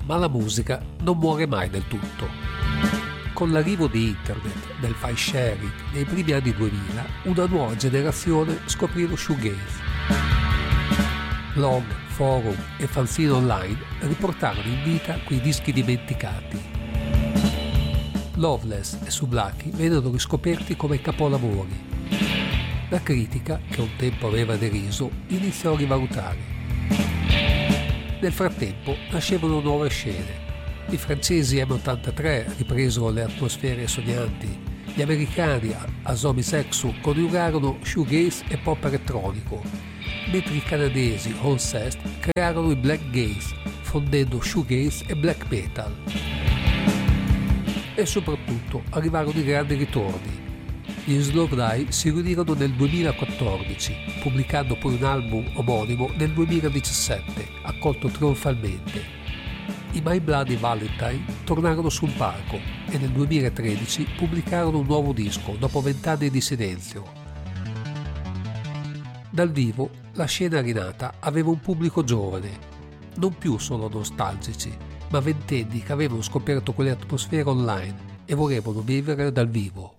Ma la musica non muore mai del tutto. Con l'arrivo di internet, del file sharing, nei primi anni 2000, una nuova generazione scoprì lo shoegaze. Blog, forum e fanzine online riportarono in vita quei dischi dimenticati. Loveless e Sublaki vennero riscoperti come capolavori. La critica, che un tempo aveva deriso, iniziò a rivalutare. Nel frattempo nascevano nuove scene. I francesi M83 ripresero le atmosfere sognanti, gli americani Asomi Sexu coniugarono shoegaze e pop elettronico, mentre i canadesi Holcest crearono il black gaze, fondendo shoegaze e black metal. E soprattutto arrivarono i grandi ritorni. Gli Slowthai si riunirono nel 2014, pubblicando poi un album omonimo nel 2017, accolto trionfalmente. I My Bloody Valentine tornarono sul palco e nel 2013 pubblicarono un nuovo disco dopo 20 anni di silenzio. Dal vivo la scena rinata aveva un pubblico giovane, non più solo nostalgici, ma ventenni che avevano scoperto quelle atmosfere online e volevano vivere dal vivo.